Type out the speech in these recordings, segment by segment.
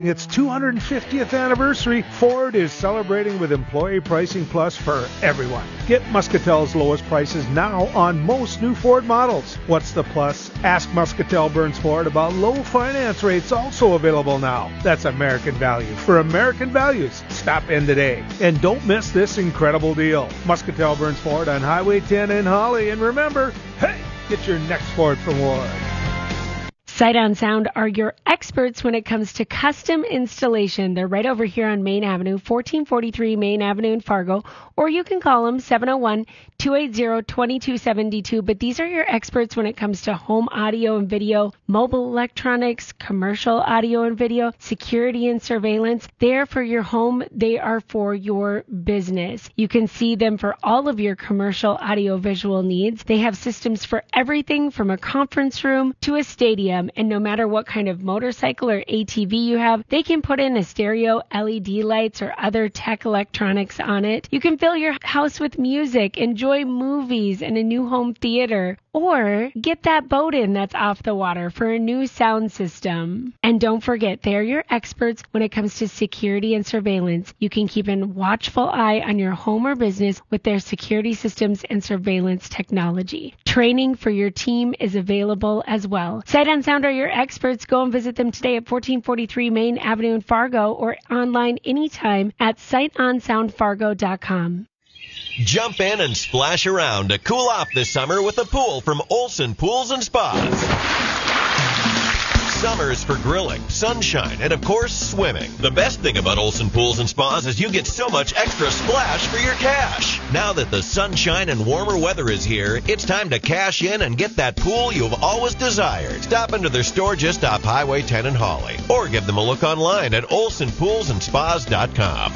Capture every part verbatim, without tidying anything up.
Its two hundred fiftieth anniversary, Ford is celebrating with Employee Pricing Plus for everyone. Get Muscatel's lowest prices now on most new Ford models. What's the plus? Ask Muscatel Burns Ford about low finance rates also available now. That's American value for American values. Stop in today. And don't miss this incredible deal. Muscatel Burns Ford on Highway ten in Holly. And remember, hey, get your next Ford from Ward. Sight on Sound are your experts when it comes to custom installation. They're right over here on Main Avenue, fourteen forty-three Main Avenue in Fargo, or you can call them seven oh one, two eight zero, two two seven two. But these are your experts when it comes to home audio and video, mobile electronics, commercial audio and video, security and surveillance. They're for your home. They are for your business. You can see them for all of your commercial audio visual needs. They have systems for everything from a conference room to a stadium. And no matter what kind of motorcycle or A T V you have, they can put in a stereo, L E D lights, or other tech electronics on it. You can fill your house with music, enjoy movies and a new home theater, or get that boat in that's off the water for a new sound system. And don't forget, they're your experts when it comes to security and surveillance. You can keep a watchful eye on your home or business with their security systems and surveillance technology. Training for your team is available as well. Sight on Sound are your experts. Go and visit them today at fourteen forty-three Main Avenue in Fargo or online anytime at sight on sound fargo dot com. Jump in and splash around to cool off this summer with a pool from Olson Pools and Spas. Summer's for grilling, sunshine, and of course, swimming. The best thing about Olson Pools and Spas is you get so much extra splash for your cash. Now that the sunshine and warmer weather is here, it's time to cash in and get that pool you've always desired. Stop into their store just off Highway ten in Holly, or give them a look online at olson pools and spas dot com.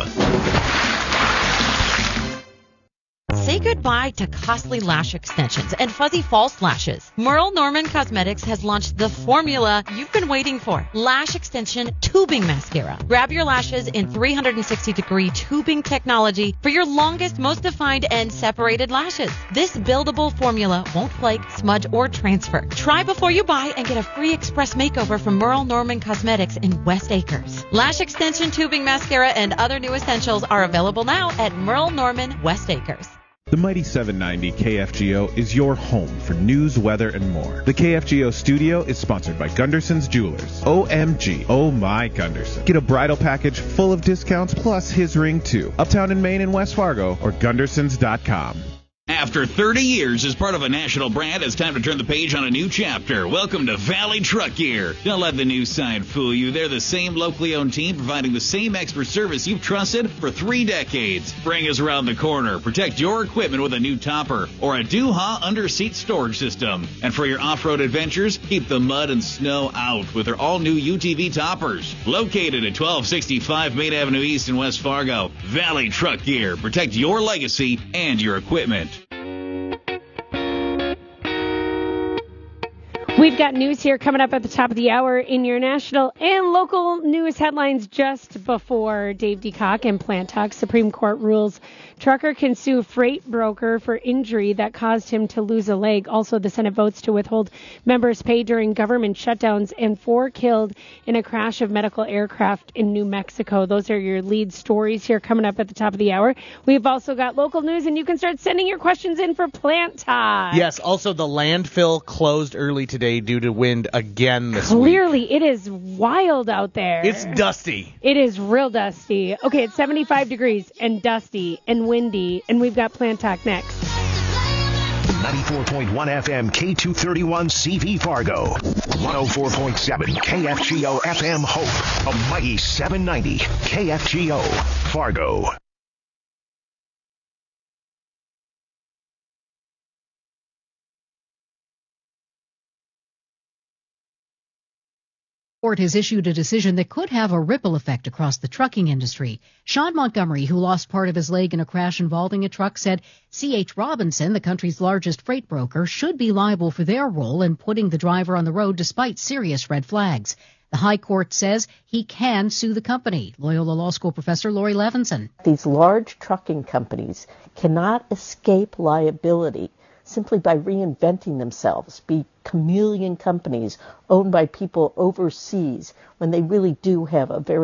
Say goodbye to costly lash extensions and fuzzy false lashes. Merle Norman Cosmetics has launched the formula you've been waiting for. Lash Extension Tubing Mascara. Grab your lashes in three sixty degree tubing technology for your longest, most defined, and separated lashes. This buildable formula won't flake, smudge, or transfer. Try before you buy and get a free express makeover from Merle Norman Cosmetics in West Acres. Lash Extension Tubing Mascara and other new essentials are available now at Merle Norman West Acres. The Mighty seven ninety K F G O is your home for news, weather, and more. The K F G O studio is sponsored by Gunderson's Jewelers. O M G, oh my Gunderson. Get a bridal package full of discounts plus his ring too. Uptown in Maine and West Fargo or gundersons dot com. After thirty years as part of a national brand, it's time to turn the page on a new chapter. Welcome to Valley Truck Gear. Don't let the new sign fool you. They're the same locally owned team providing the same expert service you've trusted for three decades. Spring is around the corner. Protect your equipment with a new topper or a Duha under-seat storage system. And for your off-road adventures, keep the mud and snow out with their all-new U T V toppers. Located at twelve sixty-five Main Avenue East in West Fargo, Valley Truck Gear. Protect your legacy and your equipment. We've got news here coming up at the top of the hour in your national and local news headlines just before Dave DeCock and Plant Talk. Supreme Court rules trucker can sue freight broker for injury that caused him to lose a leg. Also, the Senate votes to withhold members' pay during government shutdowns, and four killed in a crash of medical aircraft in New Mexico. Those are your lead stories here coming up at the top of the hour. We've also got local news, and you can start sending your questions in for Plant Talk. Yes, also the landfill closed early today due to wind again this Clearly, week. it is wild out there. It's dusty. It is real dusty. Okay, it's seventy-five degrees and dusty and windy, and we've got Plant Talk next. ninety-four point one F M K two thirty-one C V Fargo. one oh four point seven K F G O F M Hope. A mighty seven ninety K F G O Fargo. Court has issued a decision that could have a ripple effect across the trucking industry. Sean Montgomery, who lost part of his leg in a crash involving a truck, said C H. Robinson, the country's largest freight broker, should be liable for their role in putting the driver on the road despite serious red flags. The High Court says he can sue the company. Loyola Law School professor Lori Levinson. These large trucking companies cannot escape liability simply by reinventing themselves, be chameleon companies owned by people overseas when they really do have a very